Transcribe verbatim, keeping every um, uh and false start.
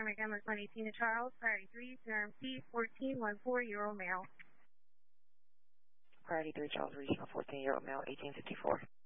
Panoramic Ambulance one eighteen to Charles, priority three, C R M C fourteen one four, Euro Mail. Priority three, Charles Regional, fourteen Euro Mail, eighteen fifty-four.